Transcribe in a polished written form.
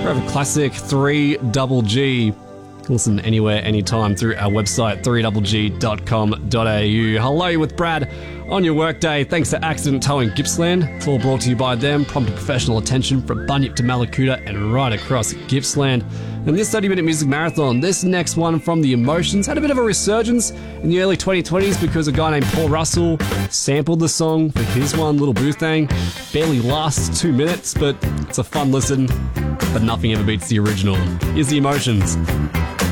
Forever classic 3GG. Listen anywhere, anytime through our website 3GG.com.au. Hello, you're with Brad on your workday. Thanks to Accident Towing Gippsland. It's all brought to you by them. Prompted professional attention from Bunyip to Mallacoota and right across Gippsland. And this 30-minute music marathon, this next one from The Emotions, had a bit of a resurgence in the early 2020s because a guy named Paul Russell sampled the song for his one, Little Boo Thang. Barely lasts 2 minutes, but it's a fun listen. But nothing ever beats the original. Here's The Emotions.